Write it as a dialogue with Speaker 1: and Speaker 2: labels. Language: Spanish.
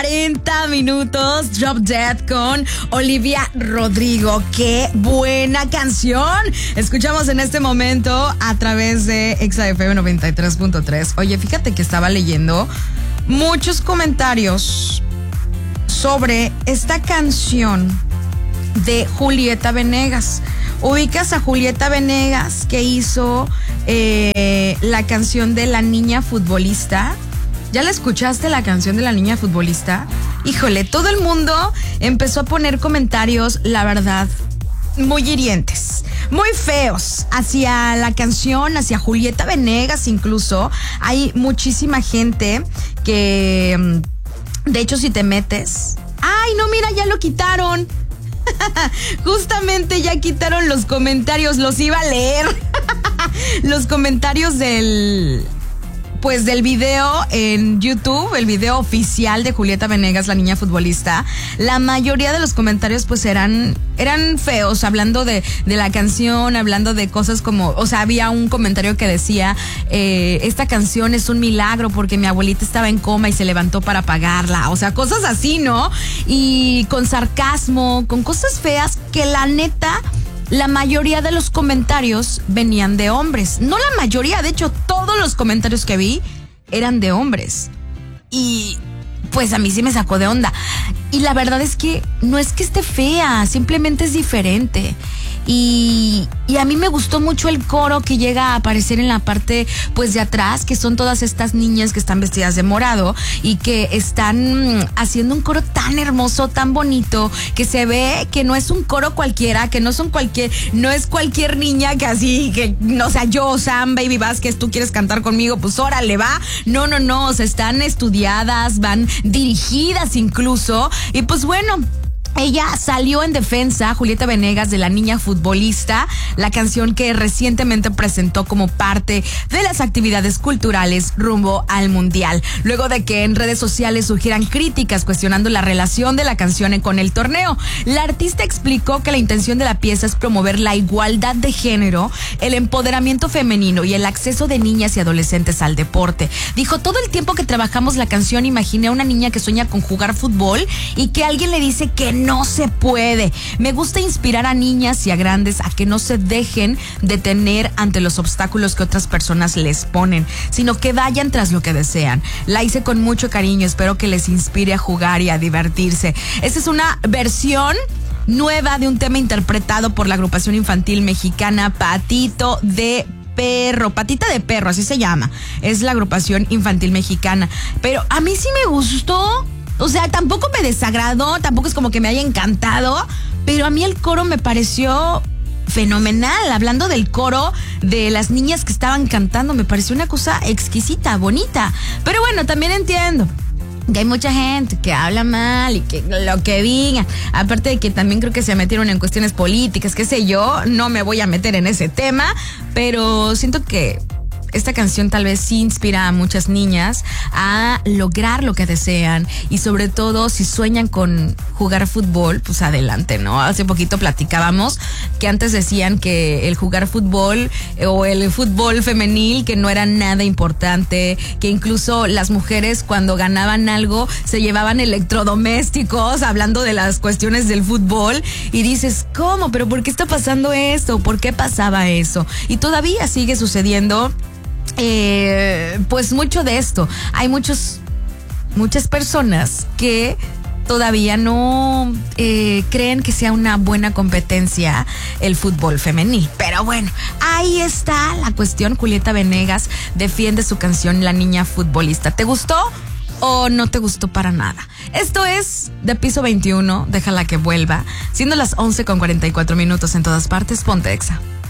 Speaker 1: 40 minutos. Drop Dead con Olivia Rodrigo. ¡Qué buena canción! Escuchamos en este momento a través de XFM 93.3. Oye, fíjate que estaba leyendo muchos comentarios sobre esta canción de Julieta Venegas. ¿Ubicas a Julieta Venegas que hizo la canción de La Niña Futbolista? ¿Ya la escuchaste, la canción de La Niña Futbolista? Híjole, todo el mundo empezó a poner comentarios, la verdad, muy hirientes, muy feos hacia la canción, hacia Julieta Venegas incluso. Hay muchísima gente que, de hecho, si te metes... ¡Ay, no, mira, ya lo quitaron! Justamente ya quitaron los comentarios, los iba a leer. Los comentarios del video en YouTube, el video oficial de Julieta Venegas, La Niña Futbolista. La mayoría de los comentarios pues eran feos, hablando de la canción, hablando de cosas como, o sea, había un comentario que decía, esta canción es un milagro porque mi abuelita estaba en coma y se levantó para apagarla, o sea, cosas así, ¿no? Y con sarcasmo, con cosas feas que la neta... La mayoría de los comentarios venían de hombres. No la mayoría, de hecho, todos los comentarios que vi eran de hombres. Y pues a mí sí me sacó de onda. Y la verdad es que no es que esté fea, simplemente es diferente. Y a mí me gustó mucho el coro que llega a aparecer en la parte pues de atrás, que son todas estas niñas que están vestidas de morado y que están haciendo un coro tan hermoso, tan bonito, que se ve que no es un coro cualquiera, que no es cualquier niña que así, que no, o sea, yo, Sam, Baby Vázquez, tú quieres cantar conmigo, pues órale, va. No, o sea, están estudiadas, van dirigidas incluso, y pues bueno, ella salió en defensa, Julieta Venegas, de La Niña Futbolista, la canción que recientemente presentó como parte de las actividades culturales rumbo al Mundial, luego de que en redes sociales surgieran críticas cuestionando la relación de la canción con el torneo. La artista explicó que la intención de la pieza es promover la igualdad de género, el empoderamiento femenino y el acceso de niñas y adolescentes al deporte. Dijo, todo el tiempo que trabajamos la canción imaginé a una niña que sueña con jugar fútbol y que alguien le dice que no se puede. Me gusta inspirar a niñas y a grandes a que no se dejen detener ante los obstáculos que otras personas les ponen, sino que vayan tras lo que desean. La hice con mucho cariño, espero que les inspire a jugar y a divertirse. Esta es una versión nueva de un tema interpretado por la agrupación infantil mexicana Patita de Perro, así se llama. Es la agrupación infantil mexicana. Pero a mí sí me gustó. O sea, tampoco me desagradó, tampoco es como que me haya encantado, pero a mí el coro me pareció fenomenal. Hablando del coro de las niñas que estaban cantando, me pareció una cosa exquisita, bonita. Pero bueno, también entiendo que hay mucha gente que habla mal y que lo que digan. Aparte de que también creo que se metieron en cuestiones políticas, qué sé yo, no me voy a meter en ese tema, pero siento que esta canción tal vez sí inspira a muchas niñas a lograr lo que desean, y sobre todo si sueñan con jugar fútbol, pues adelante, ¿no? Hace poquito platicábamos que antes decían que el jugar fútbol o el fútbol femenil que no era nada importante, que incluso las mujeres cuando ganaban algo se llevaban electrodomésticos, hablando de las cuestiones del fútbol, y dices, ¿cómo? ¿Pero por qué está pasando esto? ¿Por qué pasaba eso? Y todavía sigue sucediendo pues mucho de esto. Hay muchas personas que todavía no creen que sea una buena competencia el fútbol femenil. Pero bueno, ahí está la cuestión. Julieta Venegas defiende su canción La Niña Futbolista. ¿Te gustó o no te gustó para nada? Esto es de Piso 21, déjala que vuelva. Siendo las 11:44 en todas partes, ponte Exa.